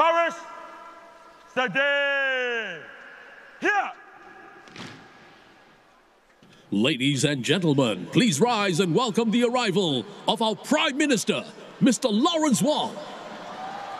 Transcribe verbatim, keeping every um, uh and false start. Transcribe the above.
Paris, steady. Here. Ladies and gentlemen, please rise and welcome the arrival of our Prime Minister, Mister Lawrence Wong.